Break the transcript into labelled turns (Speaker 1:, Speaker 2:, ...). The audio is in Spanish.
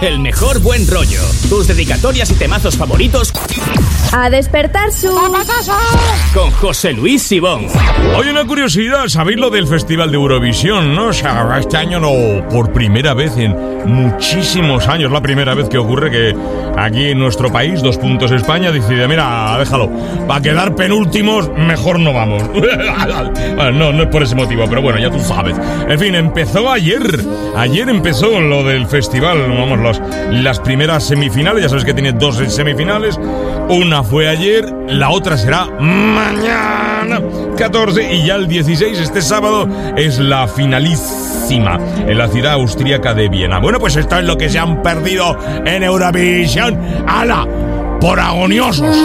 Speaker 1: el mejor buen rollo, tus dedicatorias y temazos favoritos.
Speaker 2: A despertar su...
Speaker 1: Con José Luis Sibón.
Speaker 3: Oye, una curiosidad, ¿sabéis lo del Festival de Eurovisión, no? O sea, este año no, por primera vez en muchísimos años, la primera vez que ocurre que aquí en nuestro país, España, decide, mira, déjalo, para quedar penúltimos, mejor no vamos. Bueno, no es por ese motivo, pero bueno, ya tú sabes. En fin, empezó ayer empezó lo del festival, vamos, las primeras semifinales, ya sabes que tiene 2 semifinales, una fue ayer, la otra será mañana, 14, y ya el 16, este sábado, es la finalísima en la ciudad austríaca de Viena. Bueno, pues esto es lo que se han perdido en Eurovisión. ¡Hala! Por agoniosos.